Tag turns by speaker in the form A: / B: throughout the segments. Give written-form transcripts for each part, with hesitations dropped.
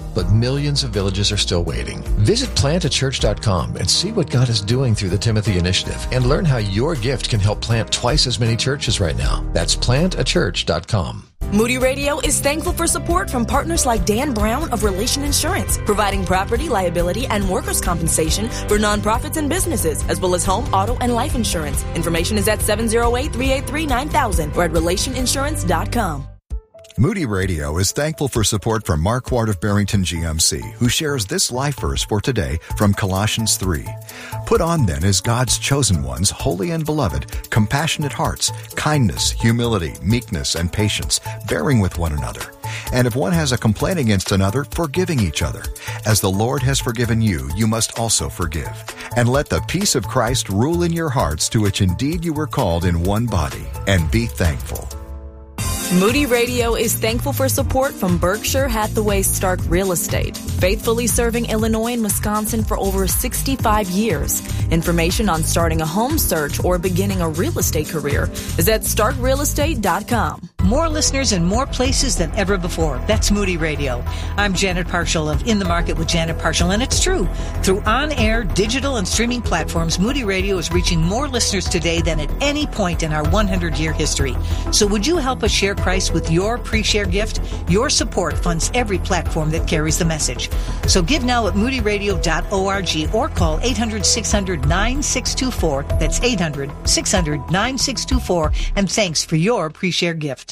A: but millions of villages are still waiting. Visit plantachurch.com and see what God is doing through the Timothy Initiative and learn how your gift can help plant twice as many churches right now. That's plantachurch.com.
B: Moody Radio is thankful for support from partners like Dan Brown of Relation Insurance, providing property, liability, and workers' compensation for nonprofits and businesses, as well as home, auto, and life insurance. Information is at 708-383-9000 or at relationinsurance.com.
C: Moody Radio is thankful for support from Mark Ward of Barrington GMC, who shares this life verse for today from Colossians 3. Put on then as God's chosen ones, holy and beloved, compassionate hearts, kindness, humility, meekness, and patience, bearing with one another. And if one has a complaint against another, forgiving each other. As the Lord has forgiven you, you must also forgive. And let the peace of Christ rule in your hearts, to which indeed you were called in one body, and be thankful.
B: Moody Radio is thankful for support from Berkshire Hathaway Stark Real Estate, faithfully serving Illinois and Wisconsin for over 65 years. Information on starting a home search or beginning a real estate career is at starkrealestate.com.
D: More listeners in more places than ever before. That's Moody Radio. I'm Janet Parshall of In the Market with Janet Parshall, and it's true. Through on-air, digital, and streaming platforms, Moody Radio is reaching more listeners today than at any point in our 100-year history. So would you help us share Christ with your pre-share gift? Your support funds every platform that carries the message. So give now at moodyradio.org or call 800-600-9624. That's 800-600-9624. And thanks for your pre-share gift.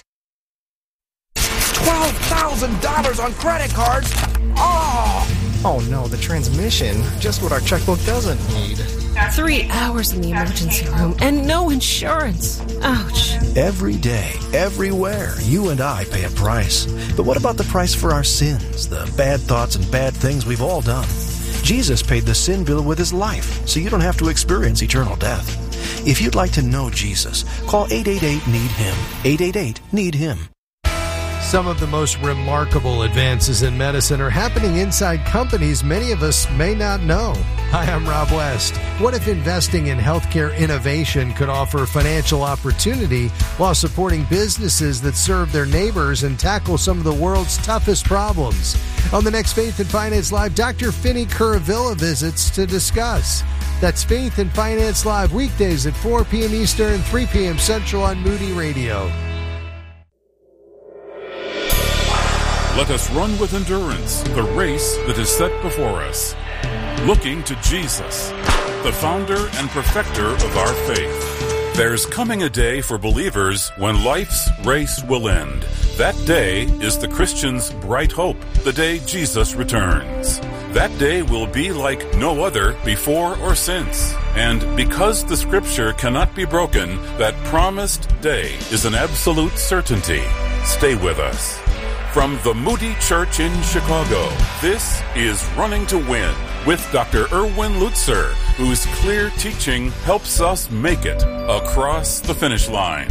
E: $12,000 on credit cards. Oh no, the transmission. Just what our checkbook doesn't need.
F: 3 hours in the emergency room and no insurance. Ouch.
E: Every day, everywhere, you and I pay a price. But what about the price for our sins, the bad thoughts and bad things we've all done? Jesus paid the sin bill with his life, so you don't have to experience eternal death. If you'd like to know Jesus, call 888-NEED-HIM. 888-NEED-HIM.
G: Some of the most remarkable advances in medicine are happening inside companies many of us may not know. Hi, I'm Rob West. What if investing in healthcare innovation could offer financial opportunity while supporting businesses that serve their neighbors and tackle some of the world's toughest problems? On the next Faith and Finance Live, Dr. Finney Kuravilla visits to discuss. That's Faith and Finance Live, weekdays at 4 p.m. Eastern, 3 p.m. Central on Moody Radio.
H: Let us run with endurance the race that is set before us, looking to Jesus, the founder and perfecter of our faith. There's coming a day for believers when life's race will end. That day is the Christian's bright hope, the day Jesus returns. That day will be like no other before or since. And because the Scripture cannot be broken, that promised day is an absolute certainty. Stay with us. From the Moody Church in Chicago, this is Running to Win with Dr. Erwin Lutzer, whose clear teaching helps us make it across the finish line.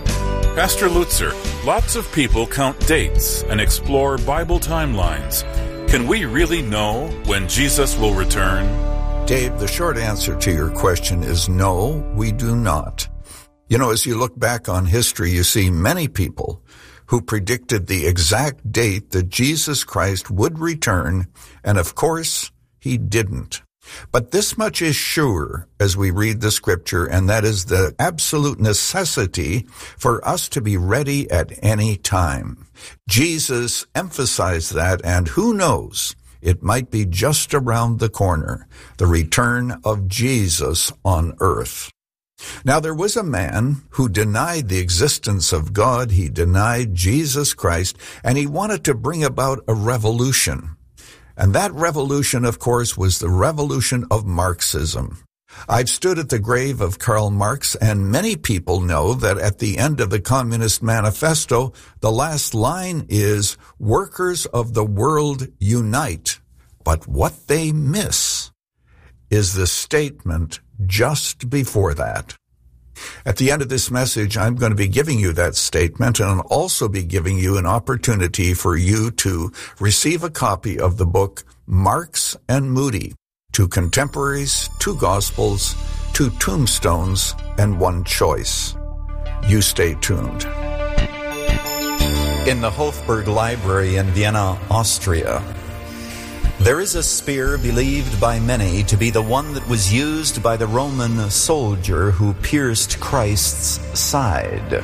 H: Pastor Lutzer, lots of people count dates and explore Bible timelines. Can we really know when Jesus will return?
I: Dave, the short answer to your question is no, we do not. You know, as you look back on history, you see many people who predicted the exact date that Jesus Christ would return, and of course, he didn't. But this much is sure as we read the Scripture, and that is the absolute necessity for us to be ready at any time. Jesus emphasized that, and who knows, it might be just around the corner, the return of Jesus on earth. Now, there was a man who denied the existence of God. He denied Jesus Christ, and he wanted to bring about a revolution. And that revolution, of course, was the revolution of Marxism. I've stood at the grave of Karl Marx, and many people know that at the end of the Communist Manifesto, the last line is, "Workers of the world unite." But what they miss is the statement just before that. At the end of this message, I'm going to be giving you that statement, and I'll also be giving you an opportunity for you to receive a copy of the book Marx and Moody, Two Contemporaries, Two Gospels, Two Tombstones, and One Choice. You stay tuned.
J: In the Hofburg Library in Vienna, Austria, There is a spear believed by many to be the one that was used by the Roman soldier who pierced Christ's side.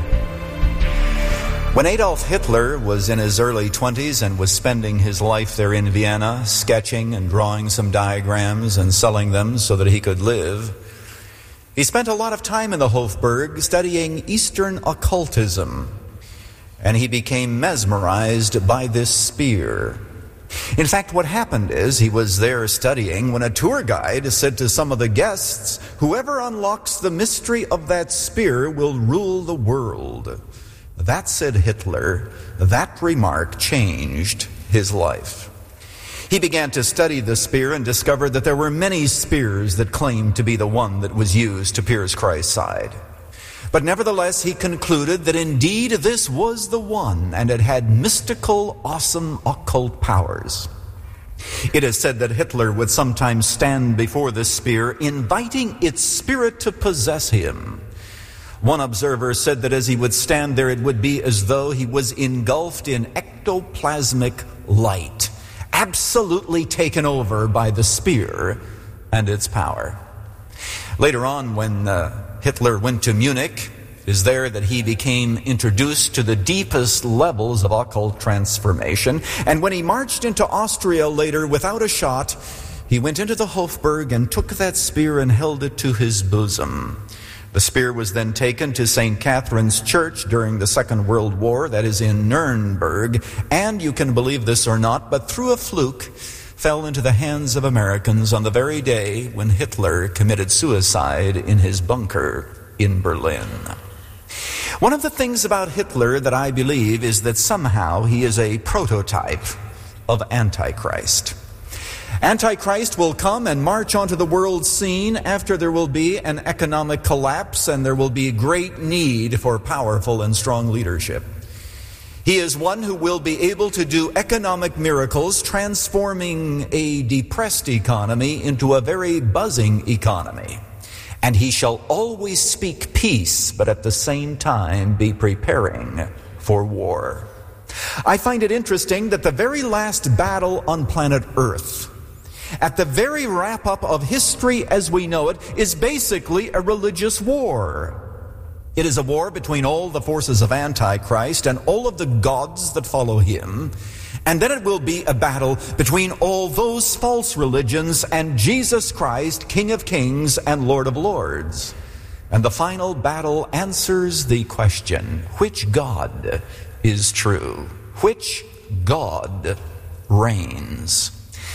J: When Adolf Hitler was in his early 20s and was spending his life there in Vienna, sketching and drawing some diagrams and selling them so that he could live, he spent a lot of time in the Hofburg studying Eastern occultism, and he became mesmerized by this spear. In fact, what happened is he was there studying when a tour guide said to some of the guests, "Whoever unlocks the mystery of that spear will rule the world." That, said Hitler, that remark changed his life. He began to study the spear and discovered that there were many spears that claimed to be the one that was used to pierce Christ's side. But nevertheless, he concluded that indeed this was the one, and it had mystical, awesome, occult powers. It is said that Hitler would sometimes stand before the spear, inviting its spirit to possess him. One observer said that as he would stand there, it would be as though he was engulfed in ectoplasmic light, absolutely taken over by the spear and its power. Later on, when Hitler went to Munich, it is there that he became introduced to the deepest levels of occult transformation. And when he marched into Austria later without a shot, he went into the Hofburg and took that spear and held it to his bosom. The spear was then taken to St. Catherine's Church during the Second World War, that is in Nuremberg, and you can believe this or not, but through a fluke, fell into the hands of Americans on the very day when Hitler committed suicide in his bunker in Berlin. One of the things about Hitler that I believe is that somehow he is a prototype of Antichrist. Antichrist will come and march onto the world scene after there will be an economic collapse and there will be great need for powerful and strong leadership. He is one who will be able to do economic miracles, transforming a depressed economy into a very buzzing economy. And he shall always speak peace, but at the same time be preparing for war. I find it interesting that the very last battle on planet Earth, at the very wrap-up of history as we know it, is basically a religious war. It is a war between all the forces of Antichrist and all of the gods that follow him. And then it will be a battle between all those false religions and Jesus Christ, King of Kings and Lord of Lords. And the final battle answers the question, which God is true? Which God reigns?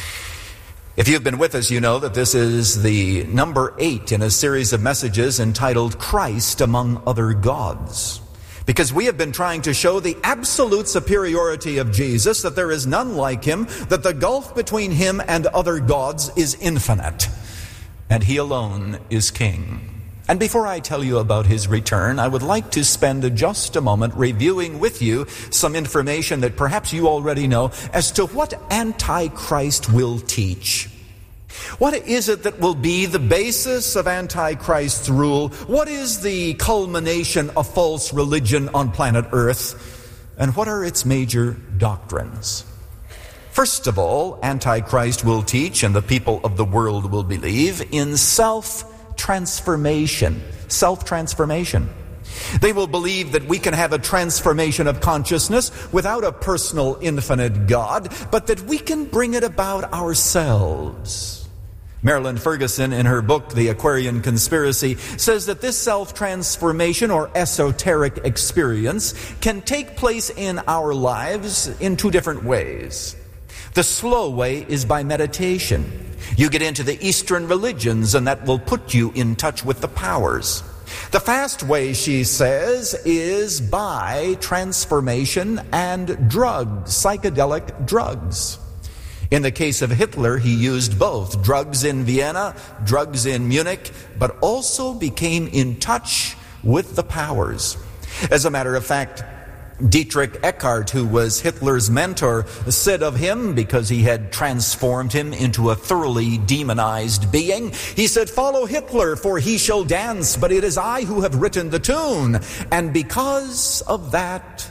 J: If you've been with us, you know that this is the number 8 in a series of messages entitled Christ Among Other Gods. Because we have been trying to show the absolute superiority of Jesus, that there is none like him, that the gulf between him and other gods is infinite, and he alone is king. And before I tell you about his return, I would like to spend just a moment reviewing with you some information that perhaps you already know as to what Antichrist will teach. What is it that will be the basis of Antichrist's rule? What is the culmination of false religion on planet Earth? And what are its major doctrines? First of all, Antichrist will teach, and the people of the world will believe, in self-transformation. Self-transformation. They will believe that we can have a transformation of consciousness without a personal infinite God, but that we can bring it about ourselves. Marilyn Ferguson, in her book, The Aquarian Conspiracy, says that this self-transformation or esoteric experience can take place in our lives in 2 different ways. The slow way is by meditation. You get into the Eastern religions, and that will put you in touch with the powers. The fast way, she says, is by transformation and drugs, psychedelic drugs. In the case of Hitler, he used both, drugs in Vienna, drugs in Munich, but also became in touch with the powers. As a matter of fact, Dietrich Eckart, who was Hitler's mentor, said of him, because he had transformed him into a thoroughly demonized being, he said, "Follow Hitler, for he shall dance, but it is I who have written the tune." And because of that,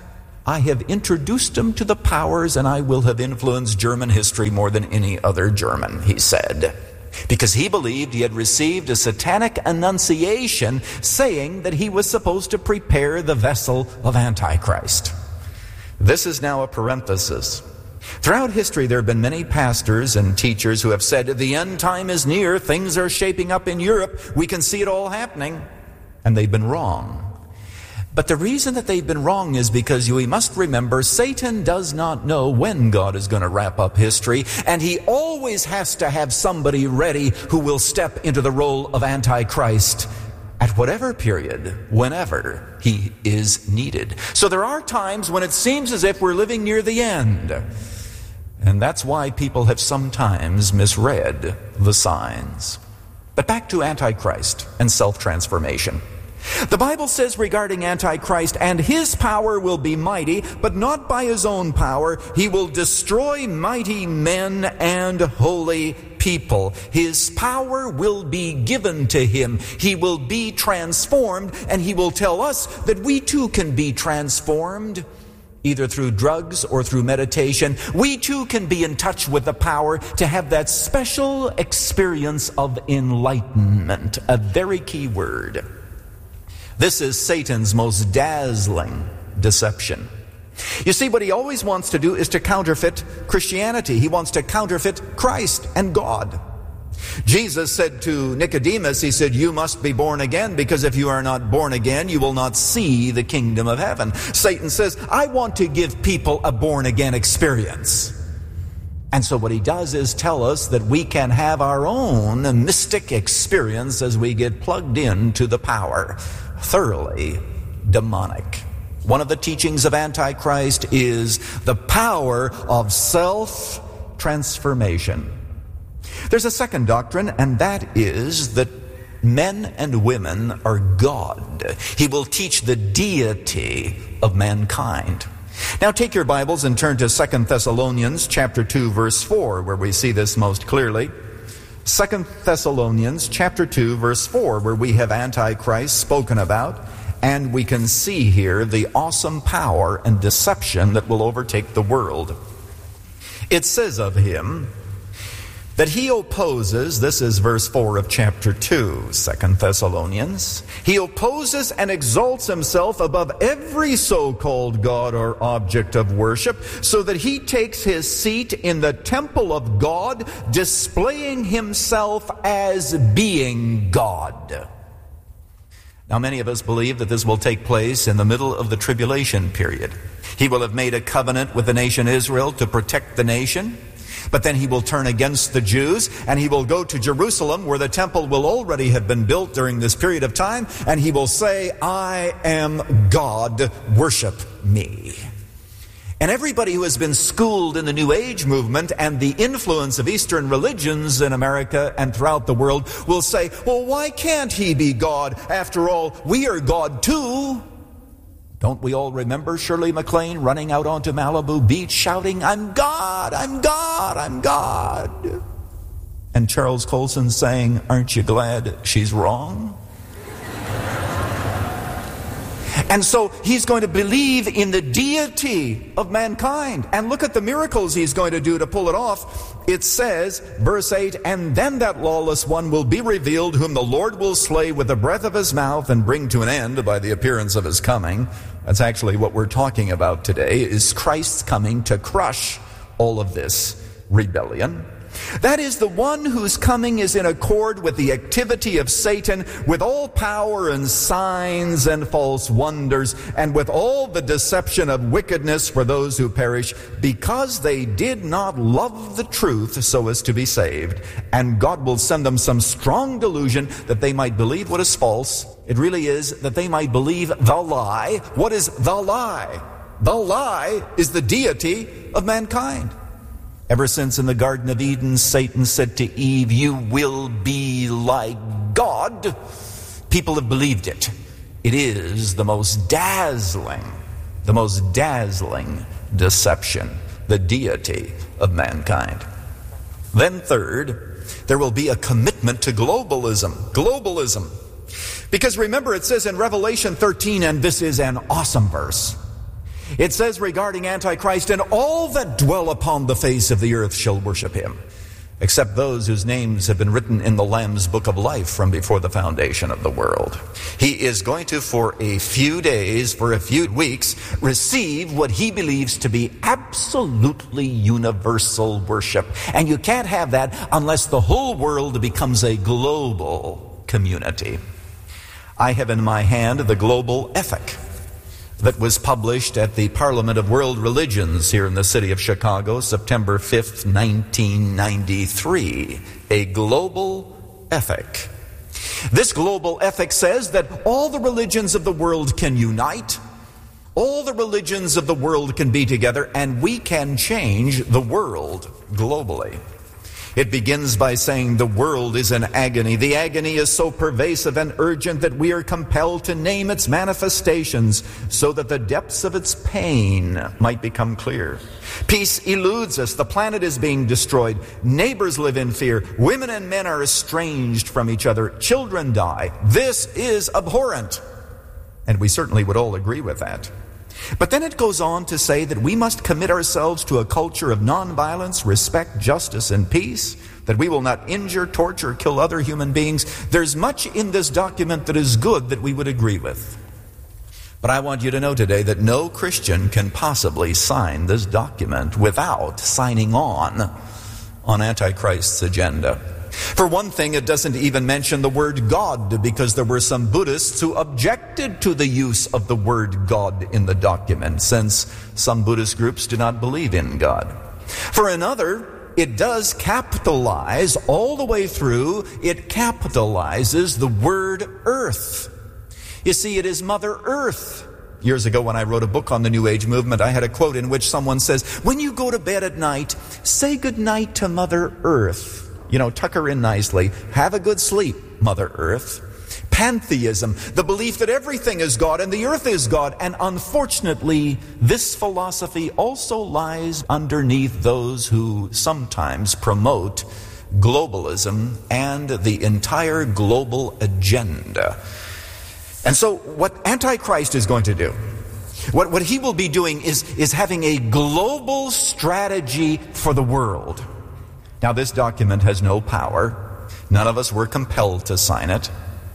J: I have introduced him to the powers, and I will have influenced German history more than any other German, he said, because he believed he had received a satanic annunciation saying that he was supposed to prepare the vessel of Antichrist. This is now a parenthesis. Throughout history, there have been many pastors and teachers who have said, the end time is near, things are shaping up in Europe, we can see it all happening. And they've been wrong. But the reason that they've been wrong is because we must remember Satan does not know when God is going to wrap up history, and he always has to have somebody ready who will step into the role of Antichrist at whatever period, whenever he is needed. So there are times when it seems as if we're living near the end. And that's why people have sometimes misread the signs. But back to Antichrist and self-transformation. The Bible says regarding Antichrist, and his power will be mighty, but not by his own power. He will destroy mighty men and holy people. His power will be given to him. He will be transformed, and he will tell us that we too can be transformed, either through drugs or through meditation. We too can be in touch with the power to have that special experience of enlightenment, a very key word. This is Satan's most dazzling deception. You see, what he always wants to do is to counterfeit Christianity. He wants to counterfeit Christ and God. Jesus said to Nicodemus, he said, you must be born again, because if you are not born again, you will not see the kingdom of heaven. Satan says, I want to give people a born again experience. And so what he does is tell us that we can have our own mystic experience as we get plugged into the power. Thoroughly demonic. One of the teachings of Antichrist is the power of self-transformation. There's a second doctrine, and that is that men and women are God. He will teach the deity of mankind. Now take your Bibles and turn to 2 Thessalonians chapter 2, verse 4, where we see this most clearly. 2 Thessalonians chapter 2, verse 4, where we have Antichrist spoken about, and we can see here the awesome power and deception that will overtake the world. It says of him that he opposes, this is verse 4 of chapter 2, 2 Thessalonians, he opposes and exalts himself above every so-called God or object of worship, so that he takes his seat in the temple of God, displaying himself as being God. Now, many of us believe that this will take place in the middle of the tribulation period. He will have made a covenant with the nation Israel to protect the nation. But then he will turn against the Jews, and he will go to Jerusalem, where the temple will already have been built during this period of time, and he will say, I am God, worship me. And everybody who has been schooled in the New Age movement and the influence of Eastern religions in America and throughout the world will say, well, why can't he be God? After all, we are God too. Don't we all remember Shirley MacLaine running out onto Malibu Beach shouting, I'm God, I'm God, I'm God. And Charles Colson saying, aren't you glad she's wrong? And so he's going to believe in the deity of mankind. And look at the miracles he's going to do to pull it off. It says, verse 8, and then that lawless one will be revealed, whom the Lord will slay with the breath of his mouth and bring to an end by the appearance of his coming. That's actually what we're talking about today, is Christ's coming to crush all of this rebellion. That is, the one whose coming is in accord with the activity of Satan, with all power and signs and false wonders, and with all the deception of wickedness for those who perish, because they did not love the truth so as to be saved. And God will send them some strong delusion that they might believe what is false. It really is that they might believe the lie. What is the lie? The lie is the deity of mankind. Ever since in the Garden of Eden, Satan said to Eve, you will be like God, people have believed it. It is the most dazzling deception, the deity of mankind. Then third, there will be a commitment to globalism. Globalism. Because remember, it says in Revelation 13, and this is an awesome verse, It says regarding Antichrist, and all that dwell upon the face of the earth shall worship him, except those whose names have been written in the Lamb's book of life from before the foundation of the world. He is going to, for a few days, for a few weeks, receive what he believes to be absolutely universal worship. And you can't have that unless the whole world becomes a global community. I have in my hand the global ethic that was published at the Parliament of World Religions here in the city of Chicago, September 5th, 1993. A global ethic. This global ethic says that all the religions of the world can unite, all the religions of the world can be together, and we can change the world globally. It begins by saying the world is in agony. The agony is so pervasive and urgent that we are compelled to name its manifestations so that the depths of its pain might become clear. Peace eludes us. The planet is being destroyed. Neighbors live in fear. Women and men are estranged from each other. Children die. This is abhorrent. And we certainly would all agree with that. But then it goes on to say that we must commit ourselves to a culture of nonviolence, respect, justice, and peace, that we will not injure, torture, kill other human beings. There's much in this document that is good that we would agree with. But I want you to know today that no Christian can possibly sign this document without signing on Antichrist's agenda. For one thing, it doesn't even mention the word God, because there were some Buddhists who objected to the use of the word God in the document, since some Buddhist groups do not believe in God. For another, it does capitalize all the way through. It capitalizes the word earth. You see, it is Mother Earth. Years ago when I wrote a book on the New Age movement, I had a quote in which someone says, "When you go to bed at night, say good night to Mother Earth. You know, tuck her in nicely. Have a good sleep, Mother Earth." Pantheism, the belief that everything is God and the earth is God. And unfortunately, this philosophy also lies underneath those who sometimes promote globalism and the entire global agenda. And so what Antichrist is going to do, what he will be doing is having a global strategy for the world. Now, this document has no power. None of us were compelled to sign it.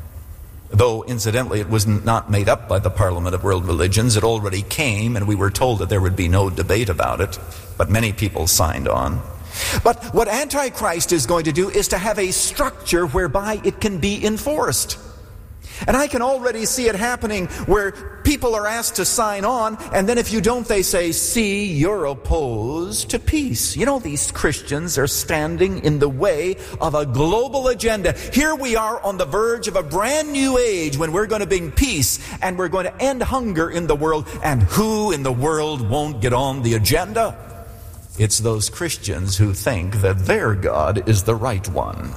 J: Though, incidentally, it was not made up by the Parliament of World Religions. It already came, and we were told that there would be no debate about it. But many people signed on. But what Antichrist is going to do is to have a structure whereby it can be enforced. And I can already see it happening where people are asked to sign on, and then if you don't, they say, "See, you're opposed to peace." You know, these Christians are standing in the way of a global agenda. Here we are on the verge of a brand new age when we're going to bring peace and we're going to end hunger in the world. And who in the world won't get on the agenda? It's those Christians who think that their God is the right one.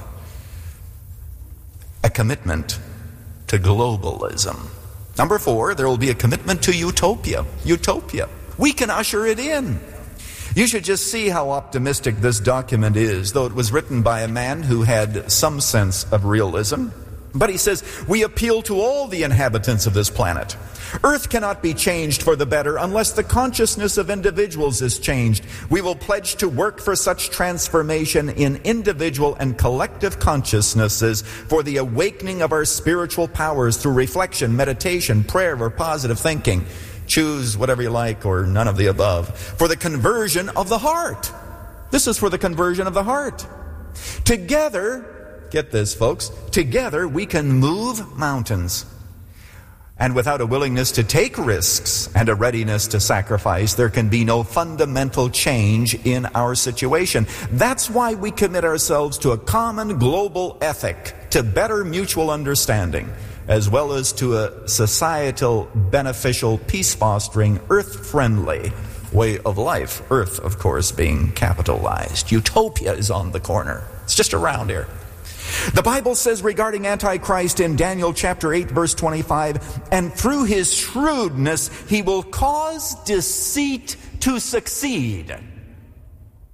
J: A commitment to globalism. Number 4, there will be a commitment to utopia. Utopia. We can usher it in. You should just see how optimistic this document is, though it was written by a man who had some sense of realism. But he says, we appeal to all the inhabitants of this planet. Earth cannot be changed for the better unless the consciousness of individuals is changed. We will pledge to work for such transformation in individual and collective consciousnesses for the awakening of our spiritual powers through reflection, meditation, prayer, or positive thinking. Choose whatever you like or none of the above. For the conversion of the heart. This is for the conversion of the heart. Together, get this folks, together we can move mountains. And without a willingness to take risks and a readiness to sacrifice, there can be no fundamental change in our situation. That's why we commit ourselves to a common global ethic, to better mutual understanding, as well as to a societal, beneficial, peace-fostering, earth-friendly way of life. Earth, of course, being capitalized. Utopia is on the corner. It's just around here. The Bible says regarding Antichrist in Daniel chapter 8, verse 25, and through his shrewdness he will cause deceit to succeed.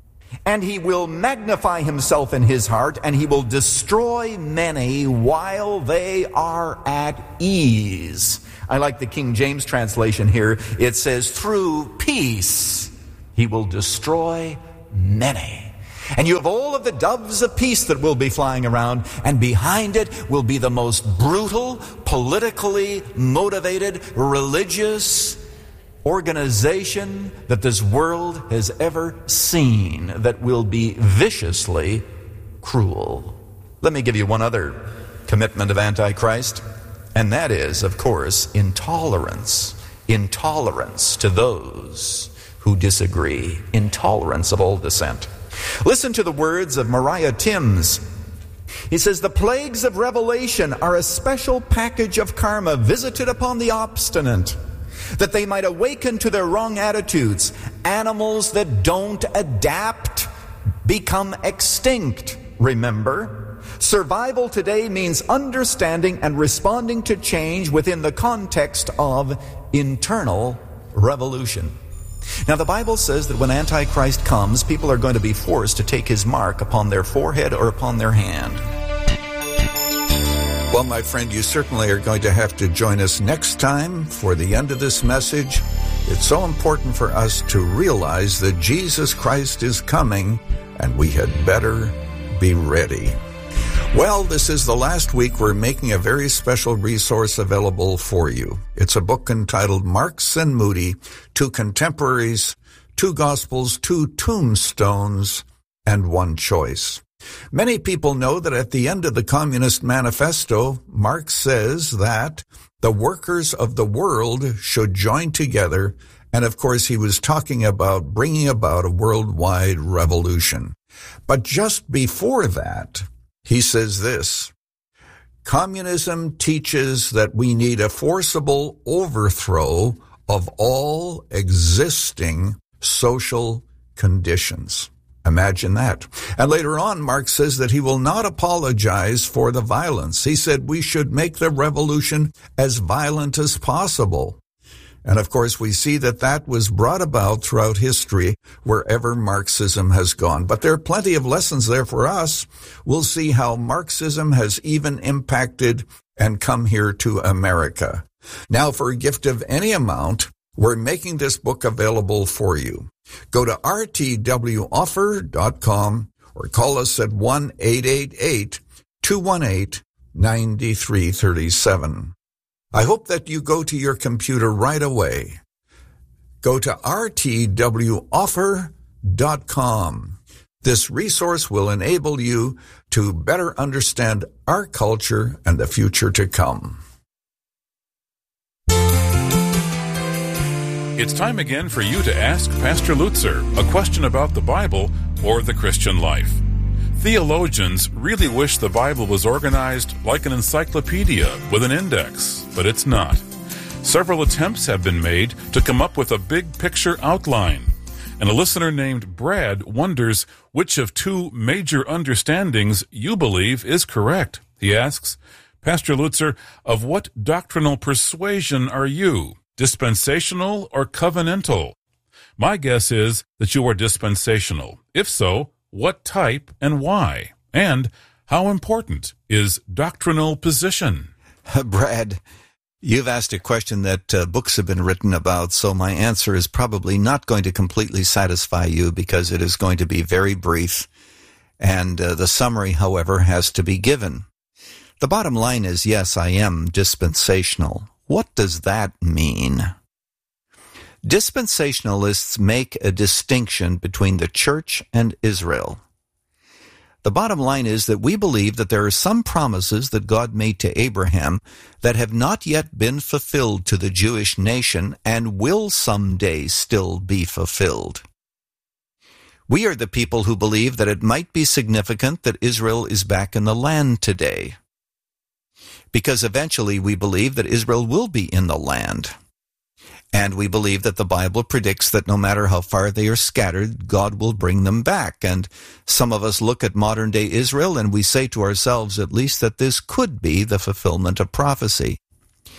J: and he will magnify himself in his heart, and he will destroy many while they are at ease. I like the King James translation here. It says, through peace he will destroy many. And you have all of the doves of peace that will be flying around, and behind it will be the most brutal, politically motivated, religious organization that this world has ever seen, that will be viciously cruel. Let me give you one other commitment of Antichrist, and that is, of course, intolerance. Intolerance to those who disagree. Intolerance of all dissent. Listen to the words of Mariah Timms. He says, the plagues of Revelation are a special package of karma visited upon the obstinate, that they might awaken to their wrong attitudes. Animals that don't adapt become extinct, remember? Survival today means understanding and responding to change within the context of internal revolution. Now, the Bible says that when Antichrist comes, people are going to be forced to take his mark upon their forehead or upon their hand.
I: Well, my friend, you certainly are going to have to join us next time for the end of this message. It's so important for us to realize that Jesus Christ is coming, and we had better be ready. Well, this is the last week we're making a very special resource available for you. It's a book entitled Marks and Moody, Two Contemporaries, Two Gospels, Two Tombstones, and One Choice. Many people know that at the end of the Communist Manifesto, Marx says that the workers of the world should join together, and of course he was talking about bringing about a worldwide revolution. But just before that, he says this: communism teaches that we need a forcible overthrow of all existing social conditions. Imagine that. And later on, Marx says that he will not apologize for the violence. He said we should make the revolution as violent as possible. And of course, we see that that was brought about throughout history wherever Marxism has gone. But there are plenty of lessons there for us. We'll see how Marxism has even impacted and come here to America. Now, for a gift of any amount, we're making this book available for you. Go to rtwoffer.com or call us at 1-888-218-9337. I hope that you go to your computer right away. Go to rtwoffer.com. This resource will enable you to better understand our culture and the future to come.
H: It's time again for you to ask Pastor Lutzer a question about the Bible or the Christian life. Theologians really wish the Bible was organized like an encyclopedia with an index, but it's not. Several attempts have been made to come up with a big picture outline, and a listener named Brad wonders which of two major understandings you believe is correct. He asks, Pastor Lutzer, of what doctrinal persuasion are you, dispensational or covenantal? My guess is that you are dispensational. If so, what type and why? And how important is doctrinal position?
J: Brad, you've asked a question that books have been written about, so my answer is probably not going to completely satisfy you because it is going to be very brief, and the summary, however, has to be given. The bottom line is, yes, I am dispensational. What does that mean? Dispensationalists make a distinction between the church and Israel. The bottom line is that we believe that there are some promises that God made to Abraham that have not yet been fulfilled to the Jewish nation and will someday still be fulfilled. We are the people who believe that it might be significant that Israel is back in the land today, because eventually we believe that Israel will be in the land. And we believe that the Bible predicts that no matter how far they are scattered, God will bring them back. And some of us look at modern-day Israel and we say to ourselves, at least, that this could be the fulfillment of prophecy.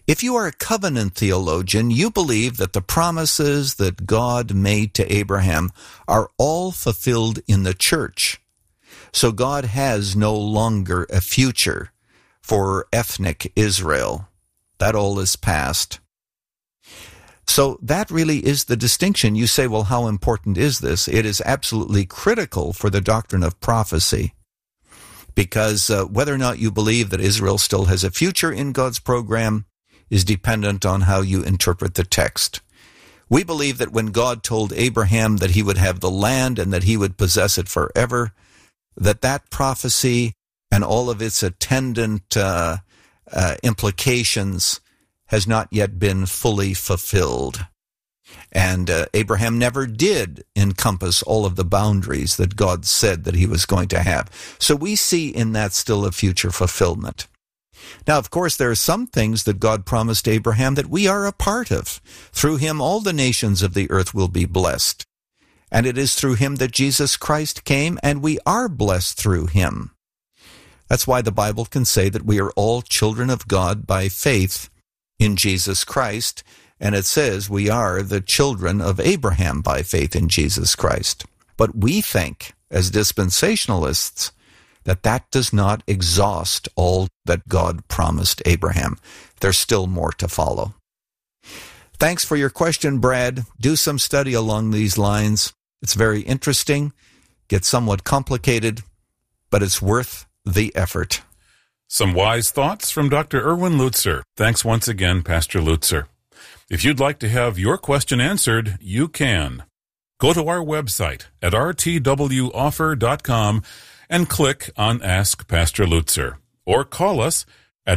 I: If you are a covenant theologian, you believe that the promises that God made to Abraham are all fulfilled in the church. So God has no longer a future for ethnic Israel. That all is past. So that really is the distinction. You say, well, how important is this? It is absolutely critical for the doctrine of prophecy. Because whether or not you believe that Israel still has a future in God's program is dependent on how you interpret the text. We believe that when God told Abraham that he would have the land and that he would possess it forever, that prophecy and all of its attendant implications has not yet been fully fulfilled. And Abraham never did encompass all of the boundaries that God said that he was going to have. So we see in that still a future fulfillment. Now, of course, there are some things that God promised Abraham that we are a part of. Through him, all the nations of the earth will be blessed. And it is through him that Jesus Christ came, and we are blessed through him. That's why the Bible can say that we are all children of God by faith in Jesus Christ, and it says we are the children of Abraham by faith in Jesus Christ. But we think, as dispensationalists, that does not exhaust all that God promised Abraham. There's still more to follow. Thanks for your question, Brad. Do some study along these lines. It's very interesting, gets somewhat complicated, but it's worth the effort.
H: Some wise thoughts from Dr. Erwin Lutzer. Thanks once again, Pastor Lutzer. If you'd like to have your question answered, you can. Go to our website at rtwoffer.com and click on Ask Pastor Lutzer, or call us at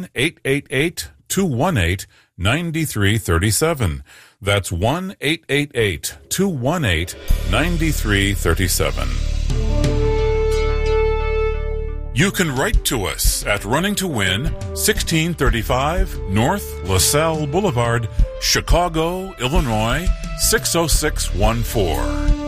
H: 1-888-218-9337. That's 1-888-218-9337. You can write to us at Running to Win, 1635 North LaSalle Boulevard, Chicago, Illinois, 60614.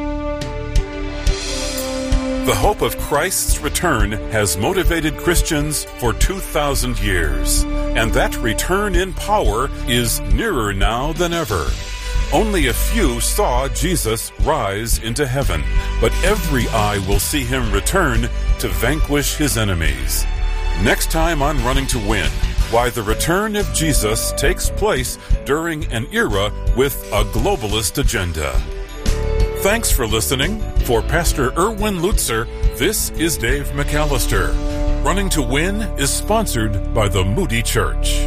H: The hope of Christ's return has motivated Christians for 2,000 years, and that return in power is nearer now than ever. Only a few saw Jesus rise into heaven, but every eye will see him return to vanquish his enemies. Next time on Running to Win, why the return of Jesus takes place during an era with a globalist agenda. Thanks for listening. For Pastor Erwin Lutzer, this is Dave McAllister. Running to Win is sponsored by the Moody Church.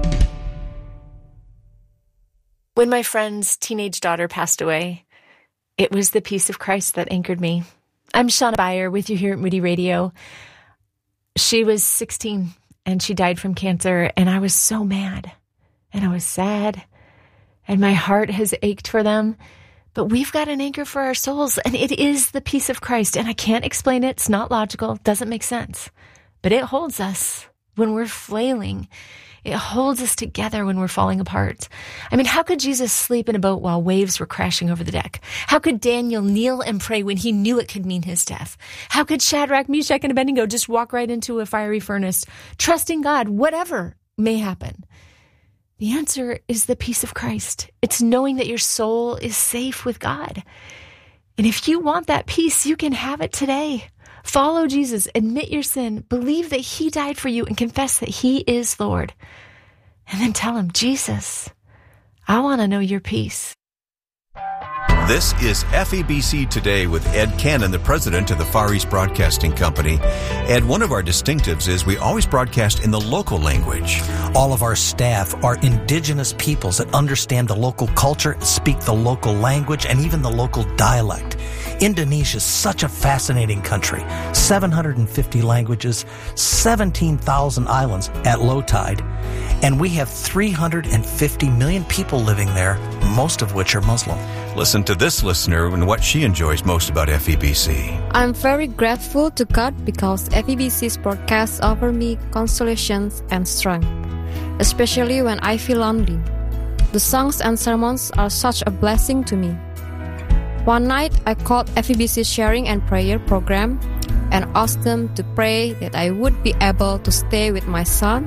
F: When my friend's teenage daughter passed away, it was the peace of Christ that anchored me. I'm Shauna Beyer with you here at Moody Radio. She was 16 and she died from cancer, and I was so mad and I was sad and my heart has ached for them. But we've got an anchor for our souls, and it is the peace of Christ. And I can't explain it. It's not logical. It doesn't make sense. But it holds us when we're flailing. It holds us together when we're falling apart. I mean, how could Jesus sleep in a boat while waves were crashing over the deck? How could Daniel kneel and pray when he knew it could mean his death? How could Shadrach, Meshach, and Abednego just walk right into a fiery furnace, trusting God, whatever may happen? The answer is the peace of Christ. It's knowing that your soul is safe with God. And if you want that peace, you can have it today. Follow Jesus, admit your sin, believe that he died for you, and confess that he is Lord. And then tell him, Jesus, I want to know your peace.
E: This is FEBC Today with Ed Cannon, the president of the Far East Broadcasting Company. Ed, one of our distinctives is we always broadcast in the local language.
K: All of our staff are indigenous peoples that understand the local culture, speak the local language, and even the local dialect. Indonesia is such a fascinating country. 750 languages, 17,000 islands at low tide, and we have 350 million people living there, most of which are Muslim.
E: Listen to this listener and what she enjoys most about FEBC.
L: I'm very grateful to God because FEBC's broadcasts offer me consolation and strength, especially when I feel lonely. The songs and sermons are such a blessing to me. One night, I called FEBC's sharing and prayer program and asked them to pray that I would be able to stay with my son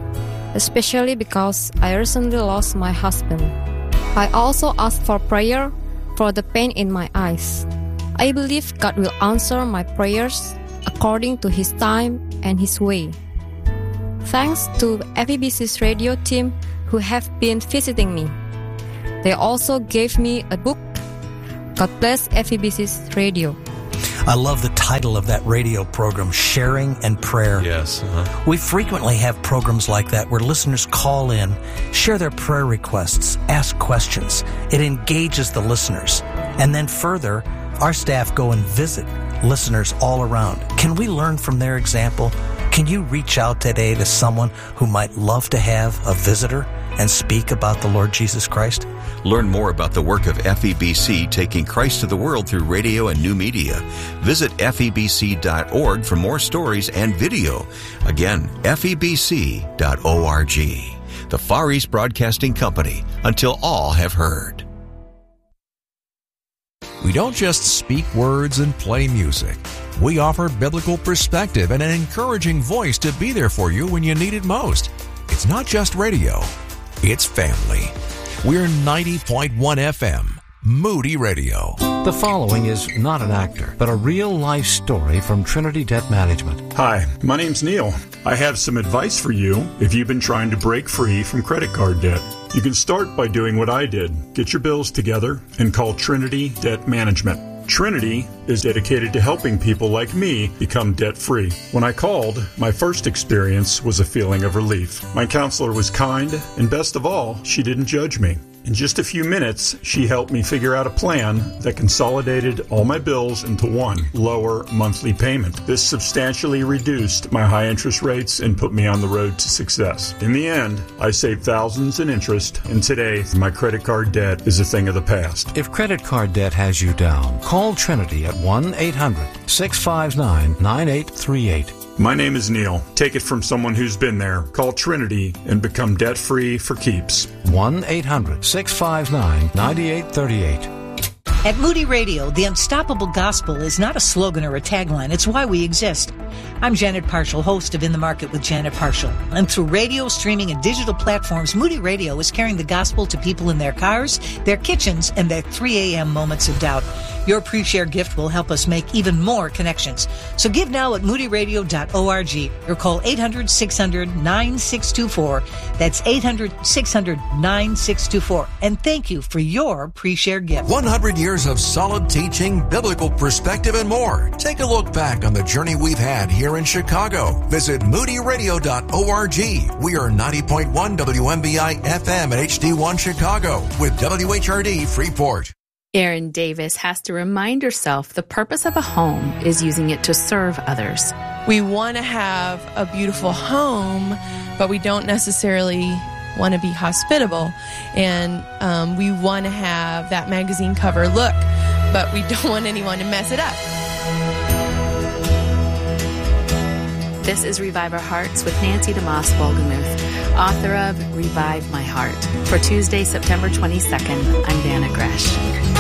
L: especially because I recently lost my husband. I also ask for prayer for the pain in my eyes. I believe God will answer my prayers according to His time and His way. Thanks to FEBC's radio team who have been visiting me. They also gave me a book. God bless FEBC's radio.
K: I love the title of that radio program, Sharing and Prayer.
M: Yes.
K: We frequently have programs like that where listeners call in, share their prayer requests, ask questions. It engages the listeners. And then further, our staff go and visit listeners all around. Can we learn from their example? Can you reach out today to someone who might love to have a visitor and speak about the Lord Jesus Christ?
N: Learn more about the work of FEBC taking Christ to the world through radio and new media. Visit FEBC.org for more stories and video. Again, FEBC.org. The Far East Broadcasting Company, until all have heard.
O: We don't just speak words and play music. We offer biblical perspective and an encouraging voice to be there for you when you need it most. It's not just radio, it's family. We're 90.1 FM, Moody Radio.
E: The following is not an actor, but a real-life story from Trinity Debt Management.
P: Hi, my name's Neil. I have some advice for you if you've been trying to break free from credit card debt. You can start by doing what I did. Get your bills together and call Trinity Debt Management. Trinity is dedicated to helping people like me become debt-free. When I called, my first experience was a feeling of relief. My counselor was kind, and best of all, she didn't judge me. In just a few minutes, she helped me figure out a plan that consolidated all my bills into one lower monthly payment. This substantially reduced my high interest rates and put me on the road to success. In the end, I saved thousands in interest, and today, my credit card debt is a thing of the past.
E: If credit card debt has you down, call Trinity at 1-800-659-9838.
P: My name is Neil. Take it from someone who's been there. Call Trinity and become debt-free for keeps.
E: 1-800-659-9838.
D: At Moody Radio, the unstoppable gospel is not a slogan or a tagline. It's why we exist. I'm Janet Parshall, host of In the Market with Janet Parshall. And through radio, streaming, and digital platforms, Moody Radio is carrying the gospel to people in their cars, their kitchens, and their 3 a.m. moments of doubt. Your pre-share gift will help us make even more connections. So give now at moodyradio.org or call 800-600-9624. That's 800-600-9624. And thank you for your pre-share gift.
O: 100 years of solid teaching, biblical perspective, and more. Take a look back on the journey we've had here in Chicago. Visit moodyradio.org. We are 90.1 WMBI FM at HD1 Chicago with WHRD Freeport.
Q: Erin Davis has to remind herself the purpose of a home is using it to serve others.
R: We want to have a beautiful home, but we don't necessarily want to be hospitable. And we want to have that magazine cover look, but we don't want anyone to mess it up.
Q: This is Revive Our Hearts with Nancy DeMoss Wolgemuth, author of Revive My Heart. For Tuesday, September 22nd, I'm Dana Gresh.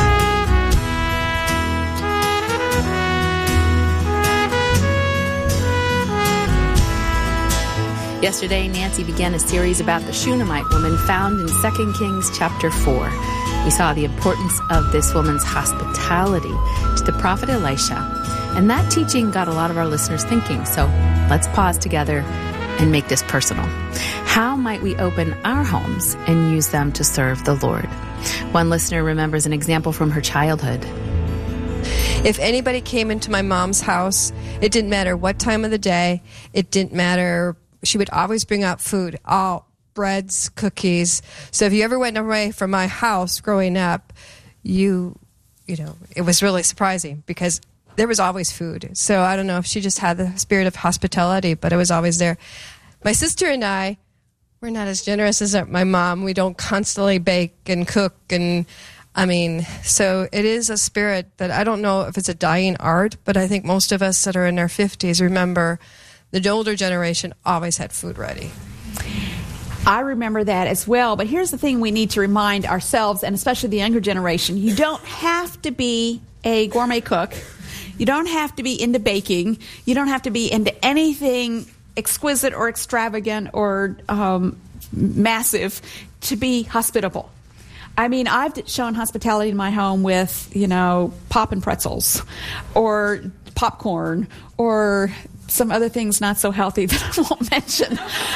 Q: Yesterday, Nancy began a series about the Shunammite woman found in 2 Kings chapter 4. We saw the importance of this woman's hospitality to the prophet Elisha. And that teaching got a lot of our listeners thinking. So let's pause together and make this personal. How might we open our homes and use them to serve the Lord? One listener remembers an example from her childhood.
S: If anybody came into my mom's house, it didn't matter what time of the day. It didn't matter. She would always bring out food, all breads, cookies. So if you ever went away from my house growing up, you know, it was really surprising because there was always food. So I don't know if she just had the spirit of hospitality, but it was always there. My sister and I, we're not as generous as my mom. We don't constantly bake and cook. And I mean, so it is a spirit that I don't know if it's a dying art, but I think most of us that are in our 50s remember the older generation always had food ready.
T: I remember that as well. But here's the thing we need to remind ourselves, and especially the younger generation. You don't have to be a gourmet cook. You don't have to be into baking. You don't have to be into anything exquisite or extravagant or massive to be hospitable. I mean, I've shown hospitality in my home with, pop and pretzels or popcorn or some other things not so healthy that I won't mention.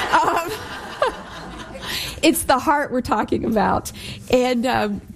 T: It's the heart we're talking about. And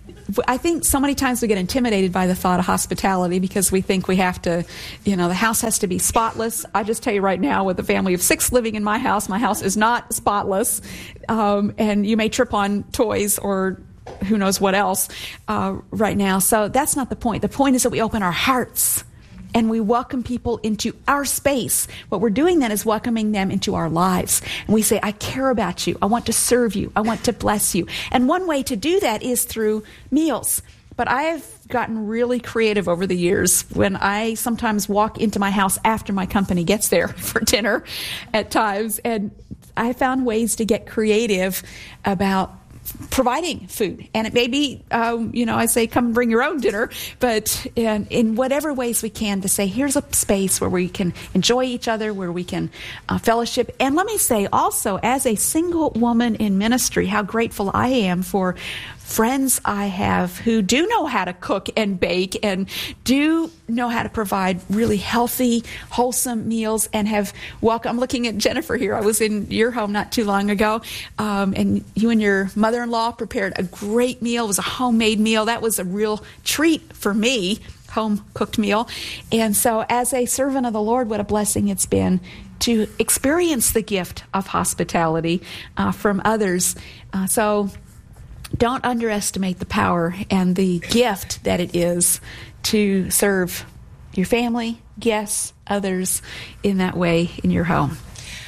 T: I think so many times we get intimidated by the thought of hospitality because we think we have to, the house has to be spotless. I just tell you right now, with a family of 6 living in my house is not spotless. And you may trip on toys or who knows what else right now. So that's not the point. The point is that we open our hearts and we welcome people into our space. What we're doing then is welcoming them into our lives. And we say, I care about you. I want to serve you. I want to bless you. And one way to do that is through meals. But I have gotten really creative over the years when I sometimes walk into my house after my company gets there for dinner at times. And I found ways to get creative about providing food. And it may be, I say, come and bring your own dinner, but in whatever ways we can to say, here's a space where we can enjoy each other, where we can fellowship. And let me say also, as a single woman in ministry, how grateful I am for friends I have who do know how to cook and bake and do know how to provide really healthy, wholesome meals and have welcome. I'm looking at Jennifer here. I was in your home not too long ago, and you and your mother-in-law prepared a great meal. It was a homemade meal. That was a real treat for me, home-cooked meal. And so as a servant of the Lord, what a blessing it's been to experience the gift of hospitality from others. So don't underestimate the power and the gift that it is to serve your family, guests, others in that way in your home.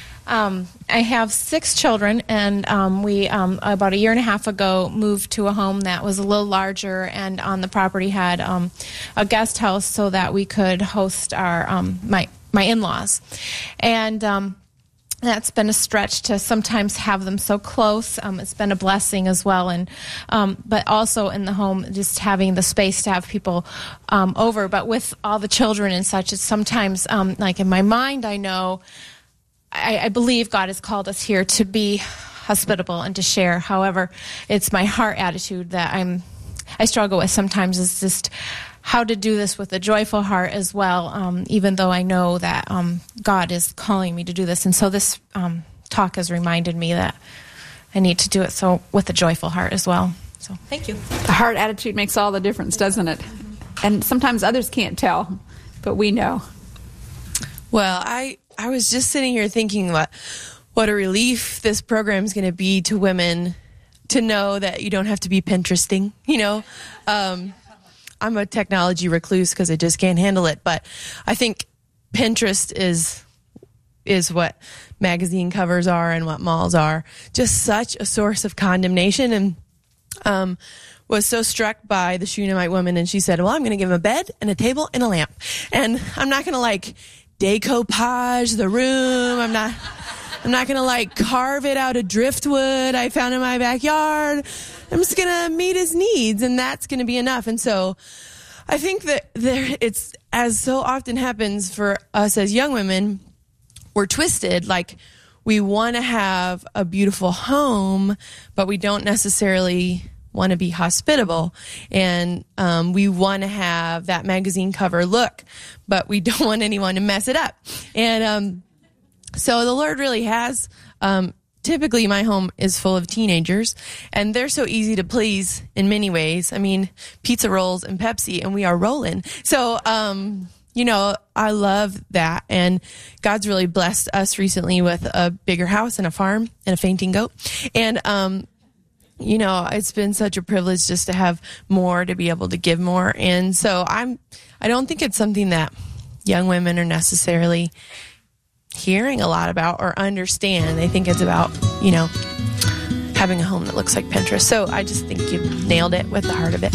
M: I have 6 children, and we about a year and a half ago moved to a home that was a little larger, and on the property had a guest house so that we could host our my in-laws. And that's been a stretch to sometimes have them so close. It's been a blessing as well, and but also in the home, just having the space to have people over. But with all the children and such, it's sometimes like in my mind, I know, I believe God has called us here to be hospitable and to share. However, it's my heart attitude that I struggle with sometimes. Is just how to do this with a joyful heart as well, even though I know that God is calling me to do this. And so this talk has reminded me that I need to do it so with a joyful heart as well. So thank you.
T: The heart attitude makes all the difference, doesn't it? And sometimes others can't tell, but we know.
R: Well, I was just sitting here thinking what a relief this program is going to be to women to know that you don't have to be Pinteresting, I'm a technology recluse because I just can't handle it. But I think Pinterest is what magazine covers are and what malls are. Just such a source of condemnation. And was so struck by the Shunammite woman. And she said, well, I'm going to give him a bed and a table and a lamp. And I'm not going to decoupage the room. I'm not going to carve it out of driftwood I found in my backyard. I'm just going to meet his needs, and that's going to be enough. And so I think that it's, as so often happens for us as young women, we're twisted. We want to have a beautiful home, but we don't necessarily want to be hospitable. And we want to have that magazine cover look, but we don't want anyone to mess it up. And so the Lord really has... Typically, my home is full of teenagers, and they're so easy to please in many ways. I mean, pizza rolls and Pepsi, and we are rolling. So, I love that. And God's really blessed us recently with a bigger house and a farm and a fainting goat. And, it's been such a privilege just to have more, to be able to give more. And so I don't think it's something that young women are necessarily hearing a lot about or understand. They think it's about, having a home that looks like Pinterest. So I just think you nailed it with the heart of it.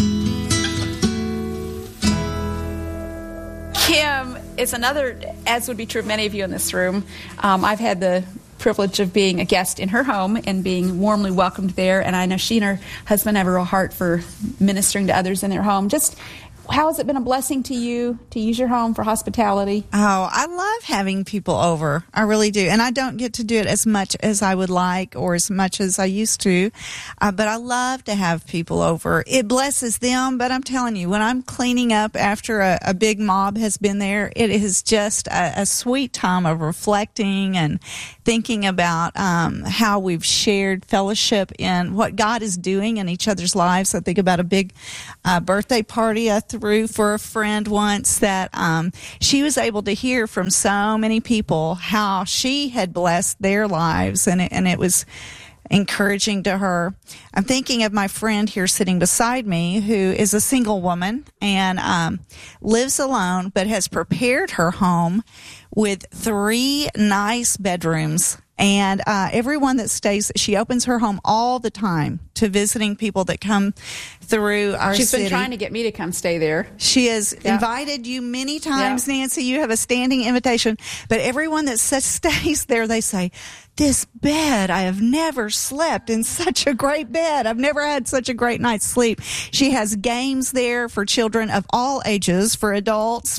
T: Kim is another, as would be true of many of you in this room. I've had the privilege of being a guest in her home and being warmly welcomed there. And I know she and her husband have a real heart for ministering to others in their home. Just how has it been a blessing to you to use your home for hospitality?
U: Oh, I love having people over. I really do. And I don't get to do it as much as I would like or as much as I used to. But I love to have people over. It blesses them. But I'm telling you, when I'm cleaning up after a big mob has been there, it is just a sweet time of reflecting and thinking about how we've shared fellowship in what God is doing in each other's lives. I think about a big birthday party I threw for a friend once that she was able to hear from so many people how she had blessed their lives, and it was encouraging to her. I'm thinking of my friend here sitting beside me who is a single woman and lives alone but has prepared her home with 3 nice bedrooms. And everyone that stays, she opens her home all the time to visiting people that come through our city.
T: She's been trying to get me to come stay there.
U: She has invited you many times, Nancy. You have a standing invitation. But everyone that stays there, they say, this bed, I have never slept in such a great bed. I've never had such a great night's sleep. She has games there for children of all ages, for adults,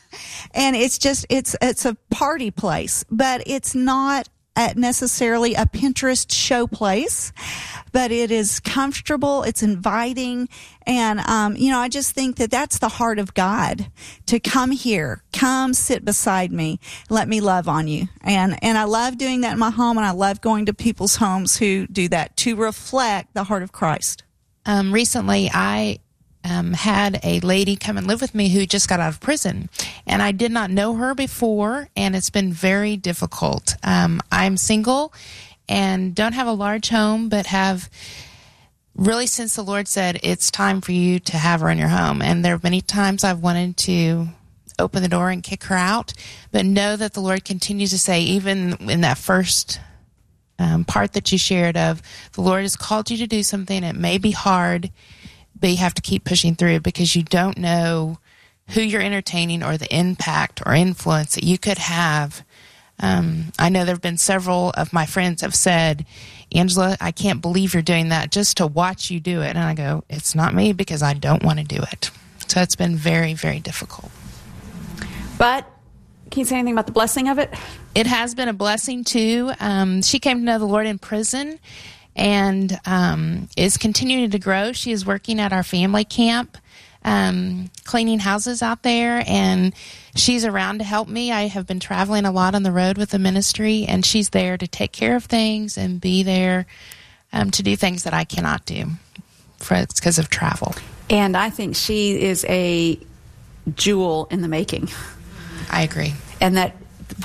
U: and it's just, it's a party place, but it's not necessarily a Pinterest show place, but it is comfortable, it's inviting, and I just think that that's the heart of God, to come here, come sit beside me, let me love on you. And I love doing that in my home, and I love going to people's homes who do that to reflect the heart of Christ.
V: Recently, I had a lady come and live with me who just got out of prison, and I did not know her before, and it's been very difficult. I'm single and don't have a large home, but have really, since the Lord said it's time for you to have her in your home, and there are many times I've wanted to open the door and kick her out, but know that the Lord continues to say, even in that first part that you shared of, the Lord has called you to do something. It may be hard, but you have to keep pushing through, because you don't know who you're entertaining or the impact or influence that you could have. I know there have been several of my friends have said, Angela, I can't believe you're doing that, just to watch you do it. And I go, it's not me, because I don't want to do it. So it's been very, very difficult.
T: But can you say anything about the blessing of it?
V: It has been a blessing, too. She came to know the Lord in prison, and is continuing to grow. She is working at our family camp, cleaning houses out there, and she's around to help me. I have been traveling a lot on the road with the ministry, and she's there to take care of things and be there to do things that I cannot do because of travel.
T: And I think she is a jewel in the making.
V: I agree.
T: And that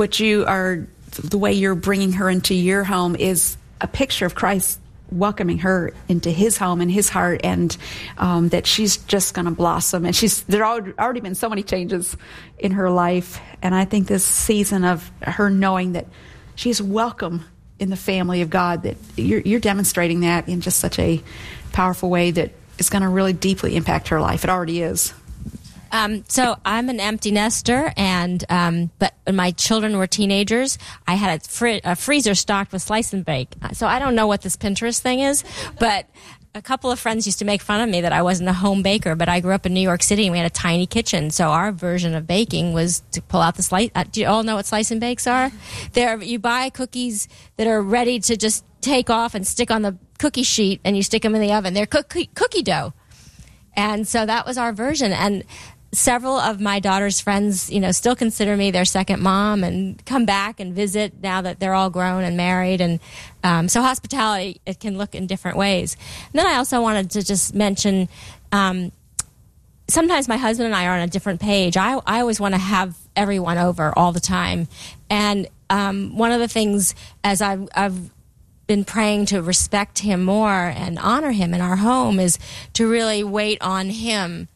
T: the way you're bringing her into your home is a picture of Christ welcoming her into his home and his heart, and that she's just going to blossom. And there already been so many changes in her life. And I think this season of her knowing that she's welcome in the family of God, that you're demonstrating that in just such a powerful way that is going to really deeply impact her life. It already is.
W: So I'm an empty nester, and but when my children were teenagers, I had a freezer stocked with slice and bake. So I don't know what this Pinterest thing is, but a couple of friends used to make fun of me that I wasn't a home baker, but I grew up in New York City, and we had a tiny kitchen. So our version of baking was to pull out the slice. Do you all know what slice and bakes are? You buy cookies that are ready to just take off and stick on the cookie sheet, and you stick them in the oven. They're cookie dough. And so that was our version. And several of my daughter's friends, still consider me their second mom and come back and visit now that they're all grown and married. And so hospitality, it can look in different ways. And then I also wanted to just mention, sometimes my husband and I are on a different page. I always want to have everyone over all the time. And one of the things, as I've been praying to respect him more and honor him in our home, is to really wait on him,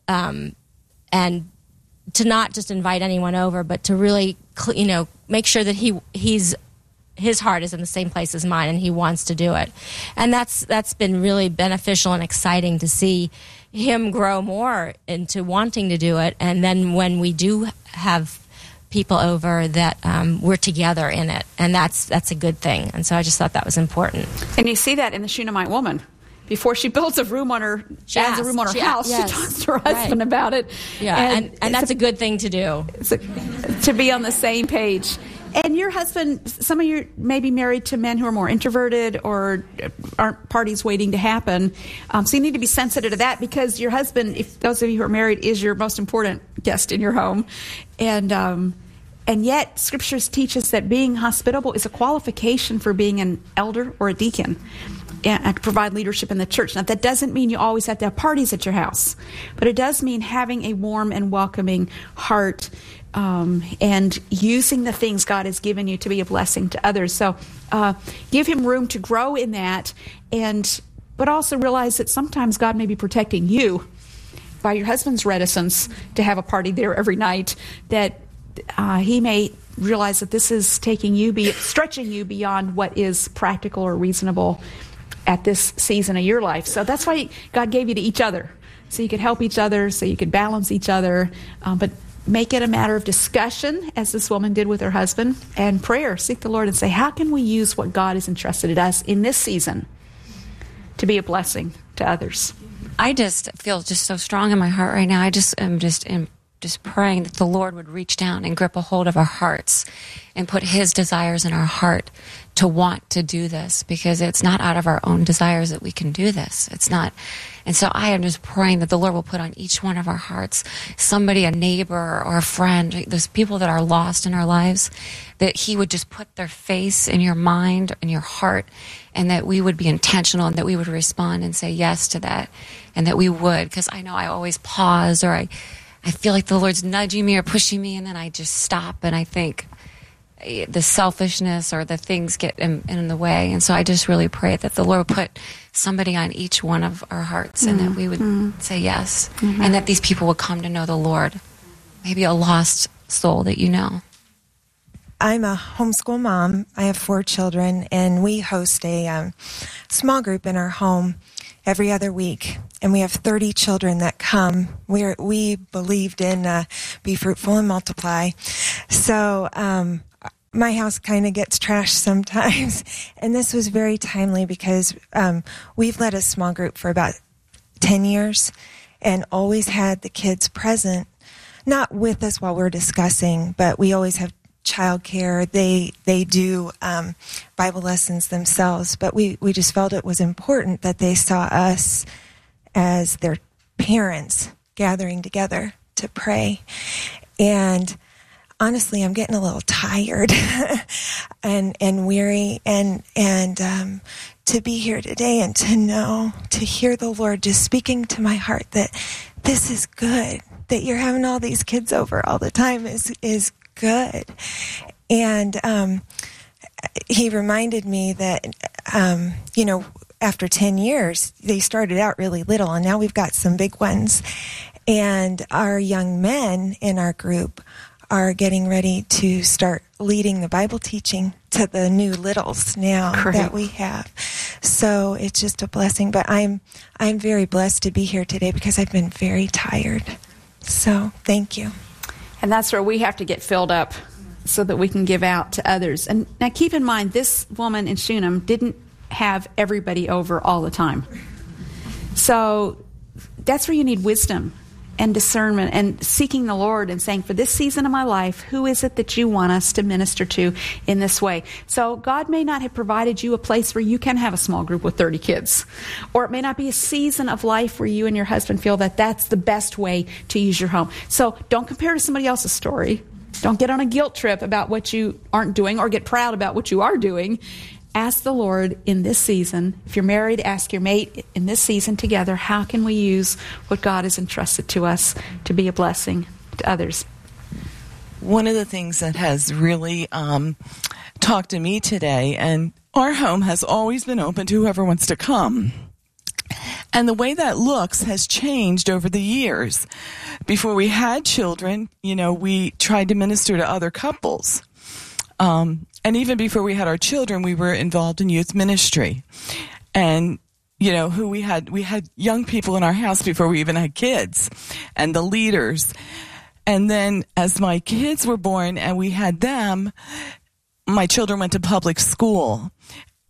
W: and to not just invite anyone over, but to really, make sure that his heart is in the same place as mine, and he wants to do it. And that's been really beneficial and exciting to see him grow more into wanting to do it. And then when we do have people over, that we're together in it, and that's a good thing. And so I just thought that was important.
T: And you see that in the Shunammite woman, before she builds a room on her, she adds a room on her house, she talks to her husband about it.
W: Yeah, and that's a good thing to do.
T: To be on the same page. And your husband, some of you may be married to men who are more introverted or aren't parties waiting to happen. So you need to be sensitive to that, because your husband, if those of you who are married, is your most important guest in your home. And yet Scriptures teach us that being hospitable is a qualification for being an elder or a deacon and to provide leadership in the church. Now, that doesn't mean you always have to have parties at your house, but it does mean having a warm and welcoming heart, and using the things God has given you to be a blessing to others. So give him room to grow in that, but also realize that sometimes God may be protecting you by your husband's reticence to have a party there every night, that he may realize that this is stretching you beyond what is practical or reasonable at this season of your life. So that's why God gave you to each other, so you could help each other, so you could balance each other, but make it a matter of discussion, as this woman did with her husband, and prayer. Seek the Lord and say, how can we use what God has entrusted in us in this season to be a blessing to others?
A: I just feel just so strong in my heart right now. I just am just praying that the Lord would reach down and grip a hold of our hearts and put his desires in our heart to want to do this, because it's not out of our own desires that we can do this. It's not. And so I am just praying that the Lord will put on each one of our hearts somebody, a neighbor or a friend, those people that are lost in our lives, that he would just put their face in your mind and your heart, and that we would be intentional, and that we would respond and say yes to that, and that we would, because I know I always pause, or I feel like the Lord's nudging me or pushing me, and then I just stop and I think the selfishness or the things get in the way. And so I just really pray that the Lord would put somebody on each one of our hearts, and that we would say yes, and that these people would come to know the Lord, maybe a lost soul that you know.
B: I'm a homeschool mom. I have 4 children, and we host a small group in our home every other week, and we have 30 children that come. We believed in be fruitful and multiply. So my house kind of gets trashed sometimes, and this was very timely, because we've led a small group for about 10 years and always had the kids present, not with us while we're discussing, but we always have childcare. They do Bible lessons themselves, but we just felt it was important that they saw us as their parents gathering together to pray. And honestly, I'm getting a little tired and weary, and to be here today and to hear the Lord just speaking to my heart that this is good, that you're having all these kids over all the time is good. And he reminded me that, after 10 years, they started out really little, and now we've got some big ones. And our young men in our group are getting ready to start leading the Bible teaching to the new littles now that we have. So it's just a blessing. But I'm very blessed to be here today, because I've been very tired. So thank you.
T: And that's where we have to get filled up so that we can give out to others. And now keep in mind, this woman in Shunem didn't have everybody over all the time. So that's where you need wisdom and discernment and seeking the Lord and saying, for this season of my life, who is it that you want us to minister to in this way? So God may not have provided you a place where you can have a small group with 30 kids. Or it may not be a season of life where you and your husband feel that that's the best way to use your home. So don't compare to somebody else's story. Don't get on a guilt trip about what you aren't doing, or get proud about what you are doing. Ask the Lord in this season. If you're married, ask your mate in this season together, how can we use what God has entrusted to us to be a blessing to others?
C: One of the things that has really talked to me today, and our home has always been open to whoever wants to come. And the way that looks has changed over the years. Before we had children, we tried to minister to other couples. And even before we had our children, we were involved in youth ministry. And, we had young people in our house before we even had kids, and the leaders. And then as my kids were born and we had them, my children went to public school.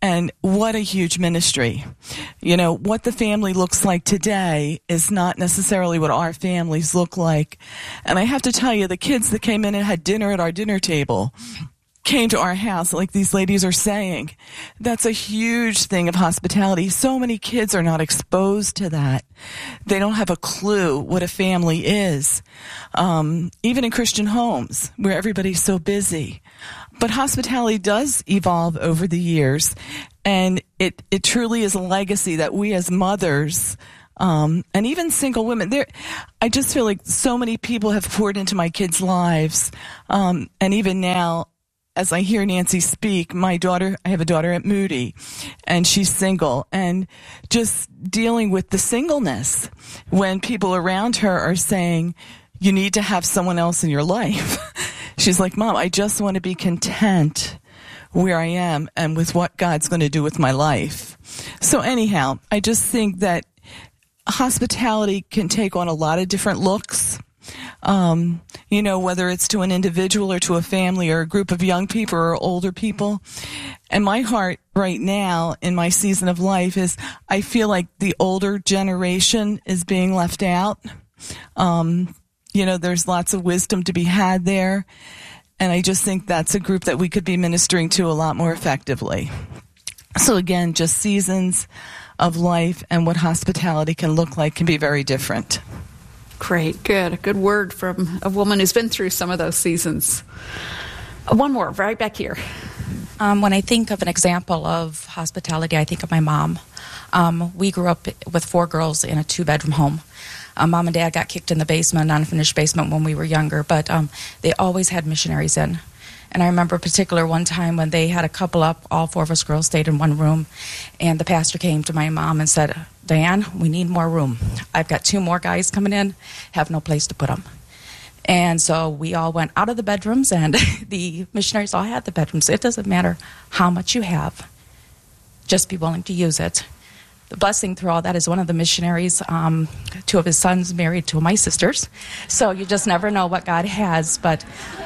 C: And what a huge ministry. You know, what the family looks like today is not necessarily what our families look like. And I have to tell you, the kids that came in and had dinner at our dinner table came to our house, like these ladies are saying. That's a huge thing of hospitality. So many kids are not exposed to that. They don't have a clue what a family is. Even in Christian homes, where everybody's so busy. But hospitality does evolve over the years, and it truly is a legacy that we as mothers, and even single women, I just feel like so many people have poured into my kids' lives, and even now, as I hear Nancy speak, I have a daughter at Moody, and she's single, and just dealing with the singleness when people around her are saying, you need to have someone else in your life. She's like, Mom, I just want to be content where I am and with what God's going to do with my life. So anyhow, I just think that hospitality can take on a lot of different looks. You know, whether it's to an individual or to a family or a group of young people or older people. And my heart right now in my season of life is I feel like the older generation is being left out. You know, there's lots of wisdom to be had there. And I just think that's a group that we could be ministering to a lot more effectively. So again, just seasons of life and what hospitality can look like can be very different.
T: Great, good. A good word from a woman who's been through some of those seasons. One more, right back here.
G: When I think of an example of hospitality, I think of my mom. We grew up with 4 girls in a 2-bedroom home. Mom and Dad got kicked in the basement, unfinished basement, when we were younger, but they always had missionaries in. And I remember a particular one time when they had a couple up, all 4 of us girls stayed in one room, and the pastor came to my mom and said, Diane, we need more room. I've got 2 more guys coming in, have no place to put them. And so we all went out of the bedrooms, and the missionaries all had the bedrooms. It doesn't matter how much you have, just be willing to use it. The blessing through all that is one of the missionaries, 2 of his sons married 2 of my sisters. So you just never know what God has. But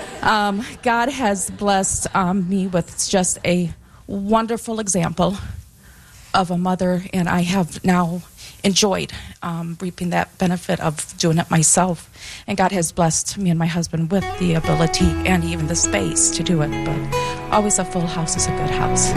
G: God has blessed me with just a wonderful example of a mother, and I have now enjoyed reaping that benefit of doing it myself. And God has blessed me and my husband with the ability and even the space to do it. But always a full house is a good house.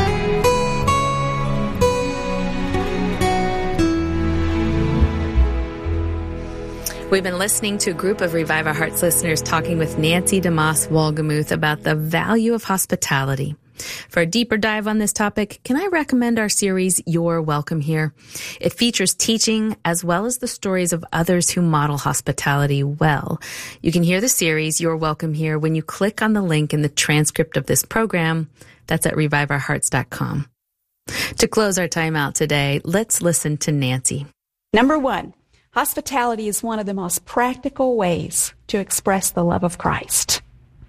Q: We've been listening to a group of Revive Our Hearts listeners talking with Nancy DeMoss Wolgemuth about the value of hospitality. For a deeper dive on this topic, can I recommend our series, You're Welcome Here? It features teaching as well as the stories of others who model hospitality well. You can hear the series, You're Welcome Here, when you click on the link in the transcript of this program. That's at reviveourhearts.com. To close our time out today, let's listen to Nancy.
T: Number 1. Hospitality is one of the most practical ways to express the love of Christ.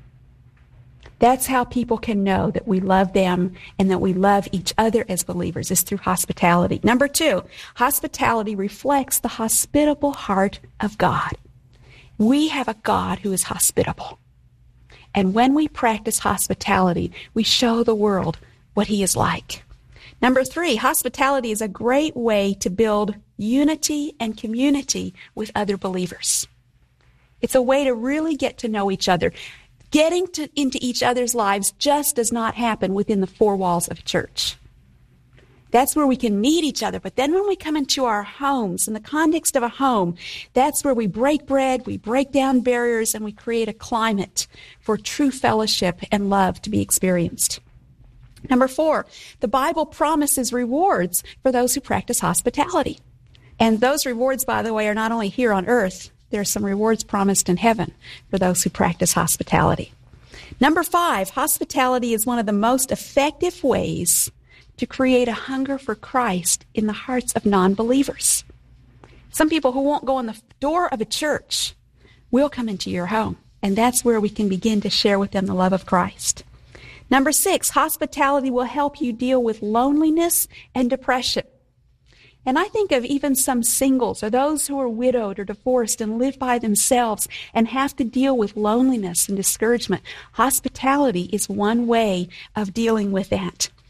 T: That's how people can know that we love them and that we love each other as believers, is through hospitality. Number 2, hospitality reflects the hospitable heart of God. We have a God who is hospitable. And when we practice hospitality, we show the world what He is like. Number 3, hospitality is a great way to build unity and community with other believers. It's a way to really get to know each other. Getting into each other's lives just does not happen within the 4 walls of a church. That's where we can meet each other. But then when we come into our homes, in the context of a home, that's where we break bread, we break down barriers, and we create a climate for true fellowship and love to be experienced. Number 4, the Bible promises rewards for those who practice hospitality. And those rewards, by the way, are not only here on earth. There are some rewards promised in heaven for those who practice hospitality. Number 5, hospitality is one of the most effective ways to create a hunger for Christ in the hearts of non-believers. Some people who won't go in the door of a church will come into your home, and that's where we can begin to share with them the love of Christ. Number 6, hospitality will help you deal with loneliness and depression. And I think of even some singles or those who are widowed or divorced and live by themselves and have to deal with loneliness and discouragement. Hospitality is one way of dealing with that.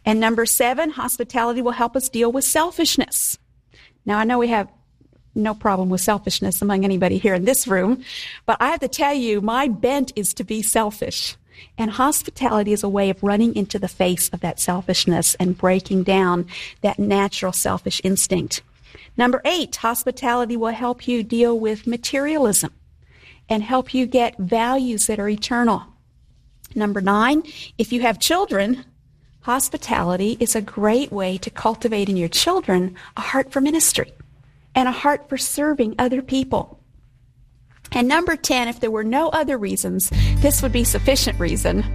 T: And number 7, hospitality will help us deal with selfishness. Now, I know we have no problem with selfishness among anybody here in this room, but I have to tell you, my bent is to be selfish. And hospitality is a way of running into the face of that selfishness and breaking down that natural selfish instinct. Number 8, hospitality will help you deal with materialism and help you get values that are eternal. Number 9, if you have children, hospitality is a great way to cultivate in your children a heart for ministry and a heart for serving other people. And number 10, if there were no other reasons, this would be sufficient reason.